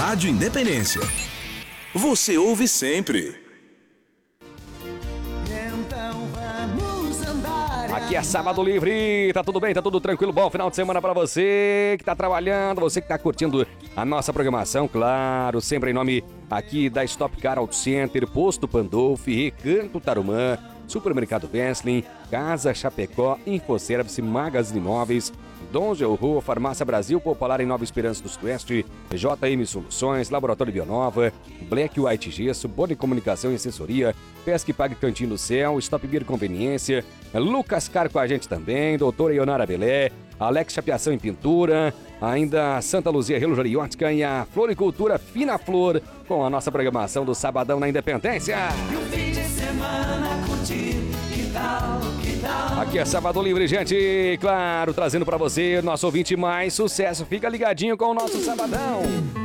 Rádio Independência. Você ouve sempre. Então vamos andar. Aqui é Sábado Livre, tá tudo bem, tá tudo tranquilo, bom final de semana pra você que tá trabalhando, você que tá curtindo a nossa programação, claro, sempre em nome aqui da Stop Car Auto Center, Posto Pandolfi, Recanto Tarumã, Supermercado Westlin, Casa Chapecó, Infoservice, Magazine Imóveis, Dom Gelro, Farmácia Brasil, Popular em Nova Esperança do Sudoeste, JM Soluções, Laboratório Bionova, Black White Gesso, Boni Comunicação e Assessoria, Pesque Pague Cantinho do Céu, Stop Beer Conveniência, Lucas Car com a gente também, Doutora Ionara Belé, Alex Chapeação em Pintura, ainda Santa Luzia Relojariótica e a Floricultura Fina Flor, com a nossa programação do Sabadão na Independência. E o fim de semana curtir, que tal, que tal? Aqui é Sábado Livre, gente, claro, trazendo pra você, nosso ouvinte, mais sucesso. Fica ligadinho com o nosso Sabadão.